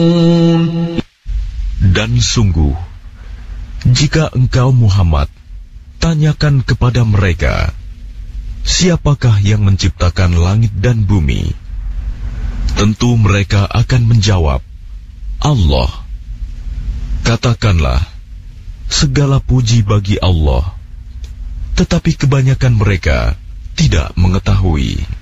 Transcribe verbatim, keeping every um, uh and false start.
Dan sungguh, jika engkau Muhammad tanyakan kepada mereka, siapakah yang menciptakan langit dan bumi? Tentu mereka akan menjawab, Allah. Katakanlah, segala puji bagi Allah, tetapi kebanyakan mereka tidak mengetahui.